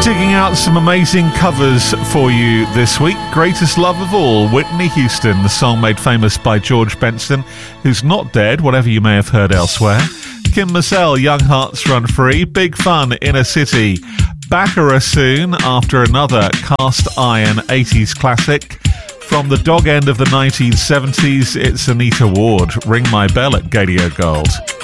Digging out some amazing covers for you this week. Greatest Love of All, Whitney Houston, the song made famous by George Benson, who's not dead, whatever you may have heard elsewhere. Kim Massell, Young Hearts Run Free. Big Fun, Inner City. Baccarat soon, after another cast iron 80s classic. From the dog end of the 1970s, it's Anita Ward, Ring My Bell at Gadio Gold.